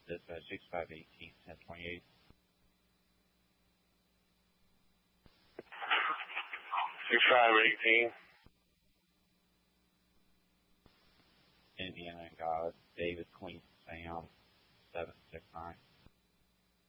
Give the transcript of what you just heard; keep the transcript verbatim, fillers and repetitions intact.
Dispatch six five eighteen, ten twenty-eight. six five eighteen. Indiana and God, David Queen Sam, seven six nine.